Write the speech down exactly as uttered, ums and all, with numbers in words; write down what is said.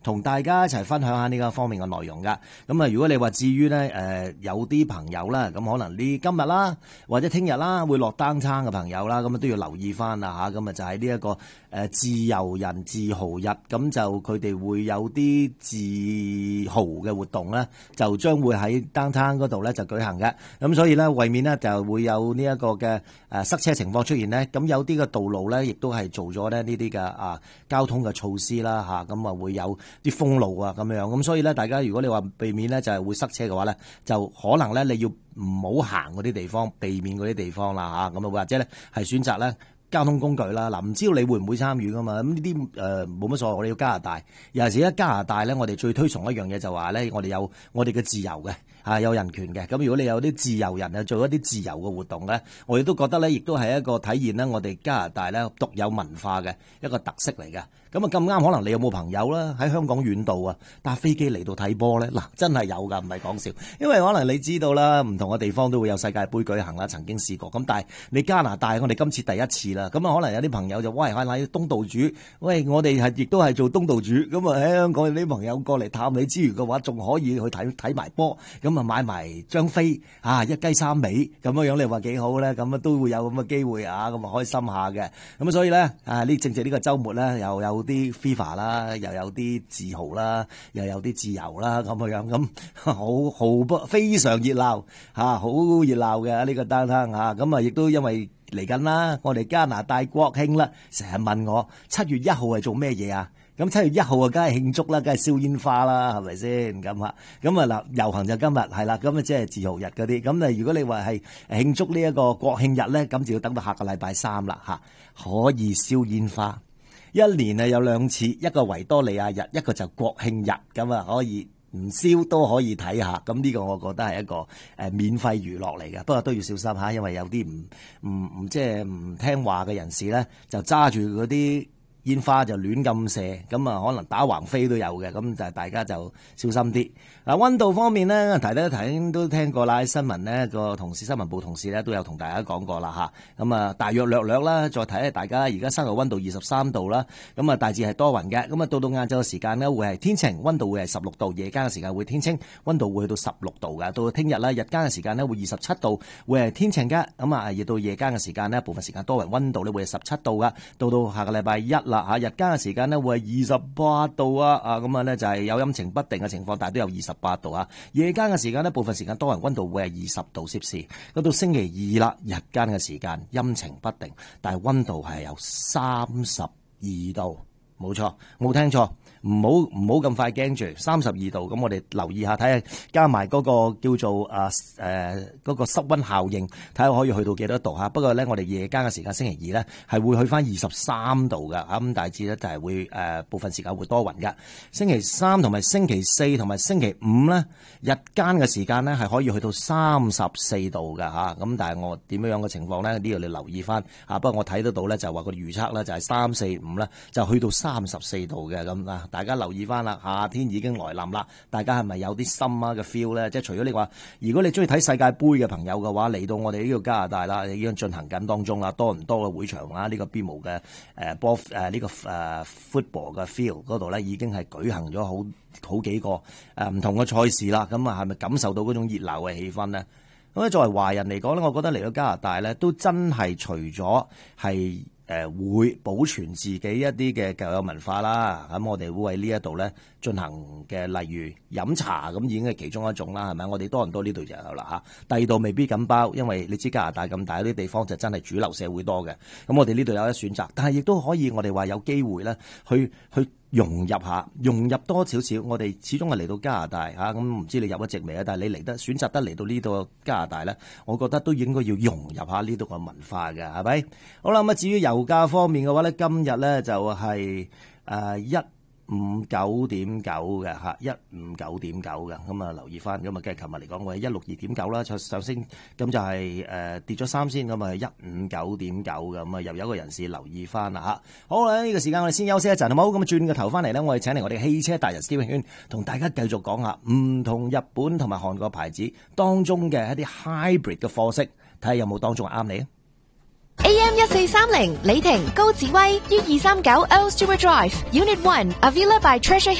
同大家一齊分享下呢個方面嘅內容噶。咁啊，如果你話至於咧誒有啲朋友啦，咁可能呢今日啦或者聽日啦會落單餐嘅朋友啦，咁啊都要留意翻啦嚇。咁啊就喺呢一個誒自由人自豪日，咁就佢哋會有啲自豪嘅活動咧，就將會喺單餐嗰度咧就舉行嘅。咁所以咧為免呢就會有呢一個嘅誒塞車情況出現呢，咁有啲嘅道路咧亦都係做咗咧呢啲嘅啊交通嘅措施啦嚇，咁啊會有啲封路啊咁樣，咁所以咧大家如果你話避免咧就係會塞車嘅話咧，就可能咧你要唔好行嗰啲地方，避免嗰啲地方啦嚇，咁啊或者咧係選擇咧交通工具啦。嗱，唔知道你會唔會參與噶嘛？咁呢啲誒冇乜所謂，我哋要加拿大，尤其是喺加拿大咧，我哋最推崇一樣嘢就話咧，我哋有我哋嘅自由嘅。啊，有人權嘅，咁如果你有啲自由人啊，做一啲自由嘅活動咧，我亦都覺得咧，亦都係一個體現咧，我哋加拿大咧獨有文化嘅一個特色嚟嘅。咁啊咁啱，可能你有冇朋友啦喺香港遠道啊搭飛機嚟到睇波咧？嗱，真係有㗎，唔係講笑。因為可能你知道啦，唔同嘅地方都會有世界盃舉行啦，曾經試過。咁但係你加拿大，我哋今次第一次啦。咁啊，可能有啲朋友就喂，喺喺東道主，喂，我哋係亦都係做東道主。咁啊喺香港有啲朋友過嚟探你之餘嘅話，仲可以去睇睇埋波。咁啊買埋張飛啊，一雞三尾咁樣樣，你話幾好咧？咁啊都會有咁嘅機會啊，咁啊開心下嘅。咁所以咧啊，呢正正呢個週末咧，又有啲 FIFA 啦，又有啲自豪啦，又有啲自由啦，咁嘅樣咁好好不非常熱鬧嚇，好熱鬧嘅呢個單攤嚇。咁啊，亦都因為嚟緊啦，我哋加拿大國慶啦，成日問我七月一號係做咩嘢啊？咁七月一號啊，梗係慶祝啦，梗係燒煙花啦，係咪先咁啊？咁啊嗱，遊行就今日係啦，咁啊即係自豪日嗰啲。咁啊，如果你話係慶祝呢一個國慶日咧，咁就要等到下個禮拜三啦嚇，可以燒煙花。一年啊有兩次，一個維多利亞日，一個就國慶日，咁啊可以唔燒都可以睇下。咁呢個我覺得係一個誒免費娛樂嚟嘅，不過都要小心嚇，因為有啲唔唔唔即係唔聽話嘅人士咧，就揸住嗰啲煙花就亂咁射，咁啊可能打橫飛都有嘅，咁就大家就小心啲。嗱，溫度方面呢，大家睇都聽過啦，新聞呢個同事新聞部同事呢都有同大家講過啦嚇。咁啊大約略略啦，再睇下大家而家室外溫度二十三度啦，咁啊大致係多雲嘅。咁啊到到晏晝嘅時間呢，會係天晴，溫度會係十六度；夜間嘅時間會天清，溫度會去到十六度嘅。到聽日啦，日間嘅時間呢會二十七度，會係天晴嘅。咁啊，而到夜間嘅時間呢，部分時間多雲，溫度呢會係十七度嘅。到到下個禮拜一啦嚇，日間嘅時間呢會係二十八度啊啊，咁啊呢就係有陰晴不定嘅情況，但係都有二十八度啊。夜間嘅時間呢，部分時間多雲，溫度會係二十度攝氏。咁到星期二啦，日間嘅時間陰晴不定，但係溫度係有三十二度，冇錯，冇聽錯。唔好唔好咁快驚住，三十二度，咁我哋留意下，睇下加埋嗰個叫做啊誒嗰個濕溫效應，睇下可以去到幾多度嚇。不過咧，我哋夜間嘅時間星期二咧係會去翻二十三度㗎，咁大致咧就係會誒、呃、部分時間會多雲㗎。星期三同埋星期四同埋星期五咧，日間嘅時間咧係可以去到三十四度㗎嚇。咁但係我點樣樣嘅情況咧？呢度你留意翻嚇。不過我睇得到咧就話個預測咧就係三四五咧就去到三十四度嘅咁啊。大家留意翻啦，夏天已經來臨啦，大家係咪有啲心啊嘅 feel 咧？即係除咗你話，如果你中意睇世界盃嘅朋友嘅話，嚟到我哋呢個加拿大啦，已經進行緊當中啦，多唔多嘅會場啦？呢、這個 B 模嘅誒波誒呢個誒、呃、football 嘅 field 嗰度咧，已經係舉行咗好好幾個誒唔、呃、同嘅賽事啦。咁啊，係咪感受到嗰種熱鬧嘅氣氛咧？咁咧，作為華人嚟講咧，我覺得嚟到加拿大咧，都真係除咗係誒會保存自己一啲嘅舊有文化啦。咁我哋會喺呢一度咧進行嘅，例如飲茶咁已經係其中一種啦，係咪？我哋多倫多呢度就有啦嚇。第二度未必咁包，因為你知加拿大咁大啲地方就真係主流社會多嘅。咁我哋呢度有得選擇，但係亦都可以我哋話有機會咧去去。融入下，融入多少少，我哋始終係嚟到加拿大嚇，咁、啊、唔知你入咗籍未啊？但係你嚟得選擇得嚟到呢度加拿大咧，我覺得都應該要融入下呢度嘅文化嘅，係咪？好啦，咁啊至於油價方面嘅話咧，今日咧就係誒一五九點九嘅嚇，一五九點九嘅，咁啊留意翻，咁啊跟住琴日嚟講，我係一六二點九啦，上上升，咁就係、是、誒、呃、跌咗三先，咁啊一五九點九嘅，咁啊又有一個人士留意翻啦嚇。好啦，呢、這個時間我哋先休息一陣，好冇？咁啊轉個頭翻嚟咧，我哋請嚟我哋汽車達人蕭永軒，同大家繼續講下唔同日本同埋韓國牌子當中嘅一啲 hybrid 嘅貨色，睇下有冇當中啱你啊！ A M 一四三零李婷高紫威 U 二三九 Earl Stewart Drive Unit One Avila by Treasure Hill